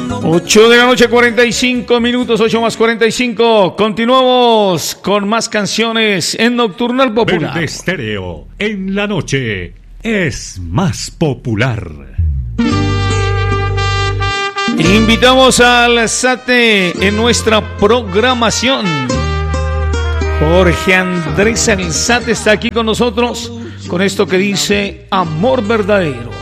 8 de la noche, 45 minutos, 8 más 45. Continuamos con más canciones en Nocturnal Popular. Verde Estéreo, en la noche, es más popular. Invitamos al Sate en nuestra programación. Jorge Andrés Alzate está aquí con nosotros con esto que dice Amor Verdadero.